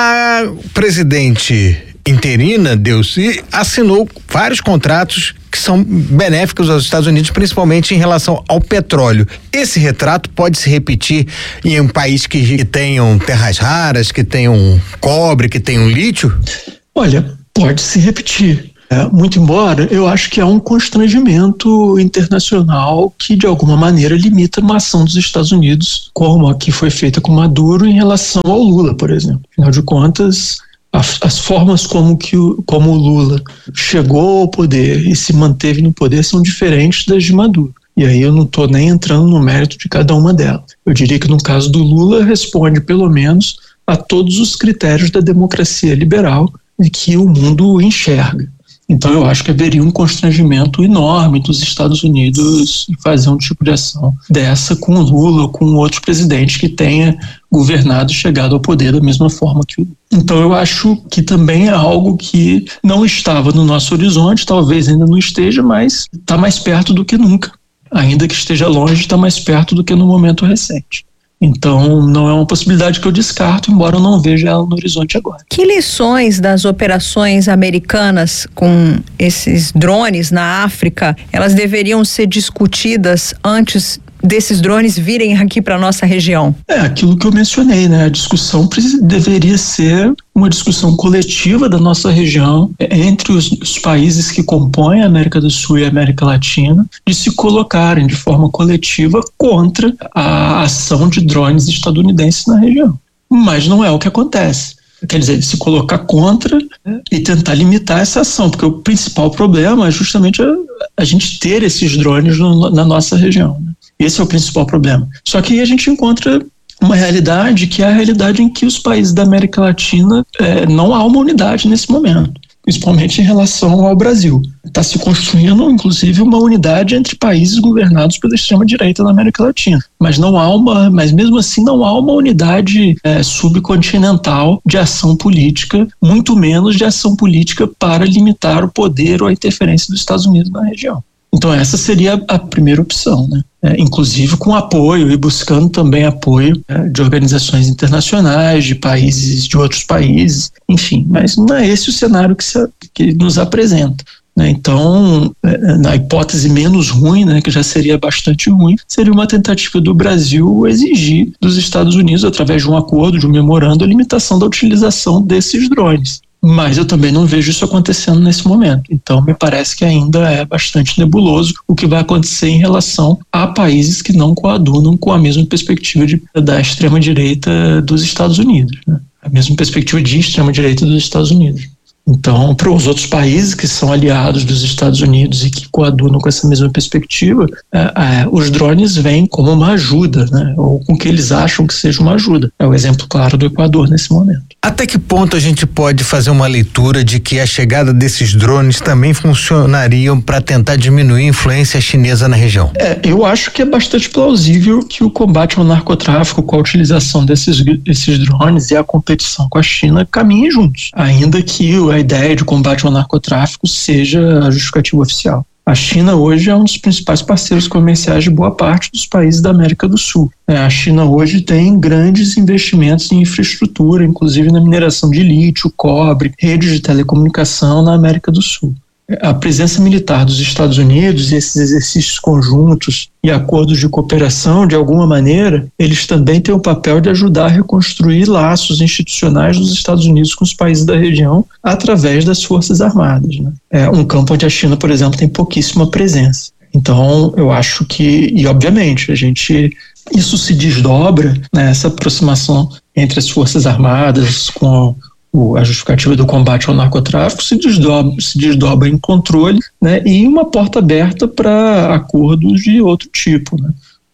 A presidente interina, Delcy, assinou vários contratos que são benéficos aos Estados Unidos, principalmente em relação ao petróleo. Esse retrato pode se repetir em um país que, que tenham terras raras, que tenham cobre, que tenham lítio? Olha, pode se repetir. É, muito embora, eu acho que há um constrangimento internacional que, de alguma maneira, limita uma ação dos Estados Unidos, como a que foi feita com Maduro em relação ao Lula, por exemplo. Afinal de contas, as, as formas como, que o, como o Lula chegou ao poder e se manteve no poder são diferentes das de Maduro. E aí eu não estou nem entrando no mérito de cada uma delas. Eu diria que no caso do Lula responde pelo menos a todos os critérios da democracia liberal e que o mundo enxerga. Então eu acho que haveria um constrangimento enorme dos Estados Unidos em fazer um tipo de ação dessa com o Lula ou com outro presidente que tenha governado e chegado ao poder da mesma forma que o Lula. Então eu acho que também é algo que não estava no nosso horizonte, talvez ainda não esteja, mas está mais perto do que nunca. Ainda que esteja longe, está mais perto do que no momento recente. Então, não é uma possibilidade que eu descarto, embora eu não veja ela no horizonte agora. Que lições das operações americanas com esses drones na África, elas deveriam ser discutidas antes desses drones virem aqui para nossa região? É aquilo que eu mencionei, né? A discussão deveria ser uma discussão coletiva da nossa região, entre os, os países que compõem a América do Sul e a América Latina, de se colocarem de forma coletiva contra a ação de drones estadunidenses na região. Mas não é o que acontece. Quer dizer, se colocar contra, né, e tentar limitar essa ação, porque o principal problema é justamente a, a gente ter esses drones no, na nossa região, né? Esse é o principal problema. Só que aí a gente encontra uma realidade que é a realidade em que os países da América Latina é, não há uma unidade nesse momento, principalmente em relação ao Brasil. Está se construindo, inclusive, uma unidade entre países governados pela extrema-direita na América Latina. Mas não há uma, mas mesmo assim não há uma unidade é, subcontinental de ação política, muito menos de ação política para limitar o poder ou a interferência dos Estados Unidos na região. Então essa seria a primeira opção, né? É, inclusive com apoio e buscando também apoio é, de organizações internacionais, de países, de outros países, enfim, mas não é esse o cenário que, se, que nos apresenta, né? Então, é, na hipótese menos ruim, né, que já seria bastante ruim, seria uma tentativa do Brasil exigir dos Estados Unidos, através de um acordo, de um memorando, a limitação da utilização desses drones. Mas eu também não vejo isso acontecendo nesse momento. Então, me parece que ainda é bastante nebuloso o que vai acontecer em relação a países que não coadunam com a mesma perspectiva de, da extrema-direita dos Estados Unidos, né? A mesma perspectiva de extrema-direita dos Estados Unidos. Então, para os outros países que são aliados dos Estados Unidos e que coadunam com essa mesma perspectiva, é, é, os drones vêm como uma ajuda, né? Ou com o que eles acham que seja uma ajuda. É o exemplo claro do Equador nesse momento. Até que ponto a gente pode fazer uma leitura de que a chegada desses drones também funcionariam para tentar diminuir a influência chinesa na região? É, eu acho que é bastante plausível que o combate ao narcotráfico com a utilização desses, desses drones e a competição com a China caminhem juntos, ainda que a ideia de combate ao narcotráfico seja a justificativa oficial. A China hoje é um dos principais parceiros comerciais de boa parte dos países da América do Sul. A China hoje tem grandes investimentos em infraestrutura, inclusive na mineração de lítio, cobre, redes de telecomunicação na América do Sul. A presença militar dos Estados Unidos e esses exercícios conjuntos e acordos de cooperação, de alguma maneira, eles também têm o papel de ajudar a reconstruir laços institucionais dos Estados Unidos com os países da região através das Forças Armadas, né? É um campo onde a China, por exemplo, tem pouquíssima presença. Então, eu acho que, e obviamente, a gente, isso se desdobra, né, essa aproximação entre as Forças Armadas com a justificativa do combate ao narcotráfico se desdobra, se desdobra em controle, né, e uma porta aberta para acordos de outro tipo, né?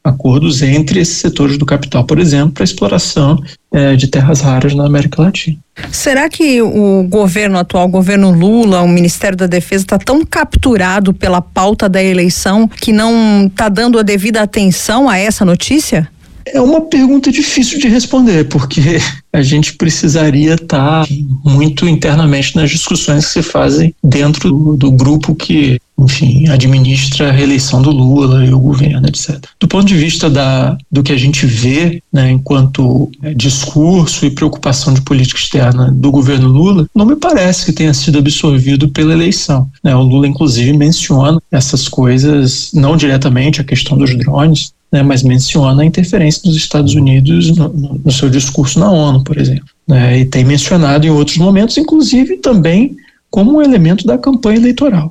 acordos entre esses setores do capital, por exemplo, para a exploração é, de terras raras na América Latina. Será que o governo atual, o governo Lula, o Ministério da Defesa está tão capturado pela pauta da eleição que não está dando a devida atenção a essa notícia? É uma pergunta difícil de responder, porque a gente precisaria estar muito internamente nas discussões que se fazem dentro do, do grupo que, enfim, administra a reeleição do Lula e o governo, etcétera. Do ponto de vista da, do que a gente vê, né, enquanto é, discurso e preocupação de política externa do governo Lula, não me parece que tenha sido absorvido pela eleição, né? O Lula, inclusive, menciona essas coisas, não diretamente a questão dos drones, né, mas menciona a interferência dos Estados Unidos no, no, no seu discurso na ONU, por exemplo, né, e tem mencionado em outros momentos, inclusive também como um elemento da campanha eleitoral.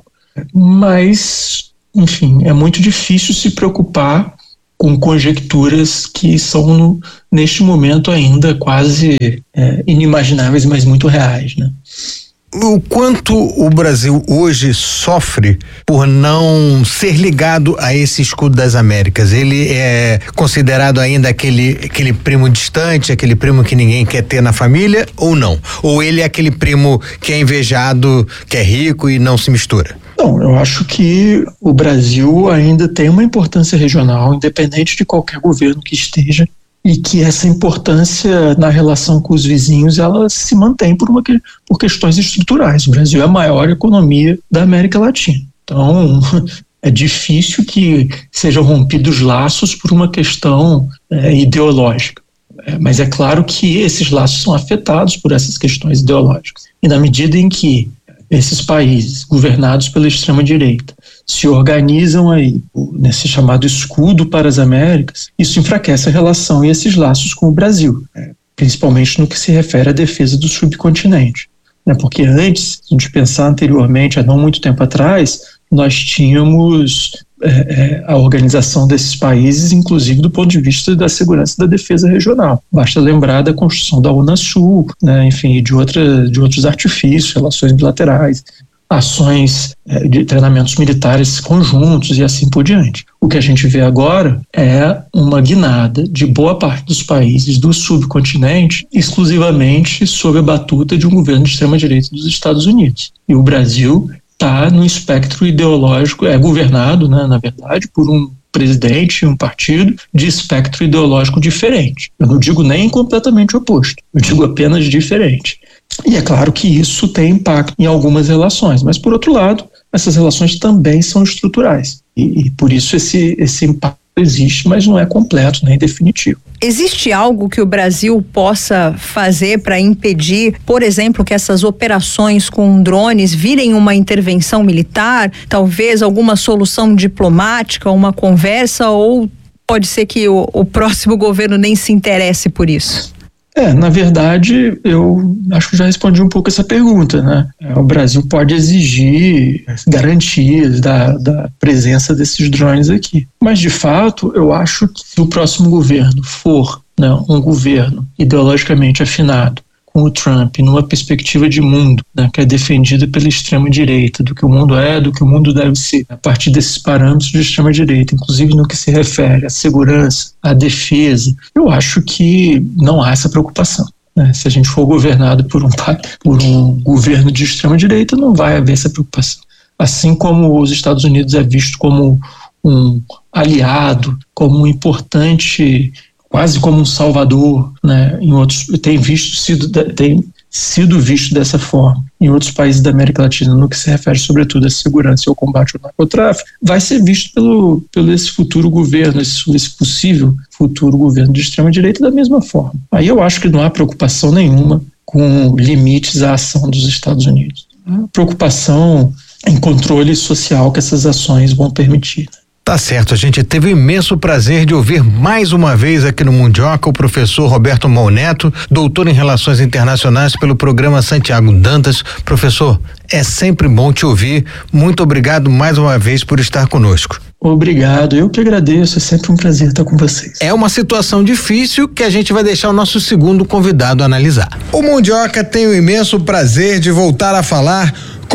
Mas, enfim, é muito difícil se preocupar com conjecturas que são, no, neste momento, ainda quase é, inimagináveis, mas muito reais, né? O quanto o Brasil hoje sofre por não ser ligado a esse escudo das Américas? Ele é considerado ainda aquele, aquele primo distante, aquele primo que ninguém quer ter na família, ou não? Ou ele é aquele primo que é invejado, que é rico e não se mistura? Não, eu acho que o Brasil ainda tem uma importância regional, independente de qualquer governo que esteja, e que essa importância na relação com os vizinhos, ela se mantém por, uma, por questões estruturais. O Brasil é a maior economia da América Latina. Então, é difícil que sejam rompidos laços por uma questão é, ideológica. É, mas é claro que esses laços são afetados por essas questões ideológicas. E na medida em que esses países governados pela extrema-direita se organizam aí nesse chamado escudo para as Américas, isso enfraquece a relação e esses laços com o Brasil, né? Principalmente no que se refere à defesa do subcontinente, né? Porque antes, se a gente pensar anteriormente, há não muito tempo atrás, nós tínhamos é, é, a organização desses países, inclusive do ponto de vista da segurança e da defesa regional. Basta lembrar da construção da Unasul, né, enfim, de, outra, de outros artifícios, relações bilaterais, ações é, de treinamentos militares conjuntos e assim por diante. O que a gente vê agora é uma guinada de boa parte dos países do subcontinente exclusivamente sob a batuta de um governo de extrema-direita dos Estados Unidos. E o Brasil está no espectro ideológico, é governado, né, na verdade, por um presidente, um partido de espectro ideológico diferente. Eu não digo nem completamente oposto, eu digo apenas diferente. E é claro que isso tem impacto em algumas relações, mas por outro lado, essas relações também são estruturais. E, e por isso esse, esse impacto existe, mas não é completo nem definitivo. Existe algo que o Brasil possa fazer para impedir, por exemplo, que essas operações com drones virem uma intervenção militar, talvez alguma solução diplomática, uma conversa, ou pode ser que o, o próximo governo nem se interesse por isso? É, na verdade, eu acho que já respondi um pouco essa pergunta, né? O Brasil pode exigir garantias da, da presença desses drones aqui. Mas, de fato, eu acho que se o próximo governo for, né, um governo ideologicamente afinado com o Trump, numa perspectiva de mundo, né, que é defendida pela extrema-direita, do que o mundo é, do que o mundo deve ser, a partir desses parâmetros de extrema-direita, inclusive no que se refere à segurança, à defesa, eu acho que não há essa preocupação, né? Se a gente for governado por um, por um governo de extrema-direita, não vai haver essa preocupação. Assim como os Estados Unidos é visto como um aliado, como um importante, quase como um salvador, né? Em outros, tem visto sido tem sido visto dessa forma em outros países da América Latina, no que se refere sobretudo à segurança e ao combate ao narcotráfico, vai ser visto pelo pelo esse futuro governo, esse, esse possível futuro governo de extrema direita da mesma forma. Aí eu acho que não há preocupação nenhuma com limites à ação dos Estados Unidos. Há preocupação em controle social que essas ações vão permitir. Tá certo, a gente teve o imenso prazer de ouvir mais uma vez aqui no Mundioca o professor Roberto Mauneto, doutor em Relações Internacionais pelo programa Santiago Dantas. Professor, é sempre bom te ouvir. Muito obrigado mais uma vez por estar conosco. Obrigado, eu que agradeço, é sempre um prazer estar com vocês. É uma situação difícil que a gente vai deixar o nosso segundo convidado analisar. O Mundioca tem o imenso prazer de voltar a falar com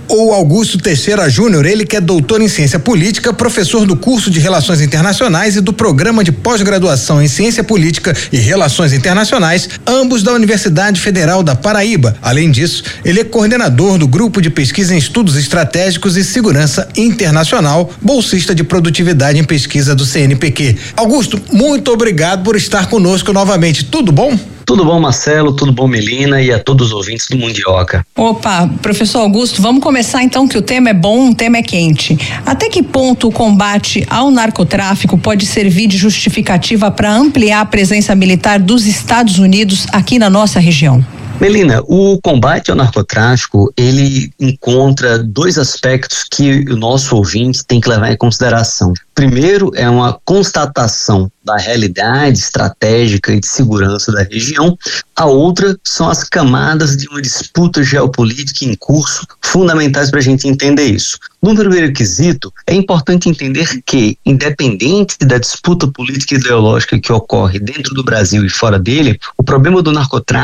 o Augusto Teixeira Júnior, ele que é doutor em ciência política, professor do curso de Relações Internacionais e do programa de pós-graduação em ciência política e relações internacionais, ambos da Universidade Federal da Paraíba. Além disso, ele é coordenador do grupo de pesquisa em estudos estratégicos e segurança internacional, bolsista de produtividade em pesquisa do C N P Q. Augusto, muito obrigado por estar conosco novamente. Tudo bom? Tudo bom, Marcelo? Tudo bom, Melina? E a todos os ouvintes do Mundioca. Opa, professor Augusto, vamos começar então, que o tema é bom, o tema é quente. Até que ponto o combate ao narcotráfico pode servir de justificativa para ampliar a presença militar dos Estados Unidos aqui na nossa região? Melina, o combate ao narcotráfico, ele encontra dois aspectos que o nosso ouvinte tem que levar em consideração. Primeiro, é uma constatação da realidade estratégica e de segurança da região. A outra são as camadas de uma disputa geopolítica em curso, fundamentais para a gente entender isso. No primeiro quesito, é importante entender que, independente da disputa política e ideológica que ocorre dentro do Brasil e fora dele, o problema do narcotráfico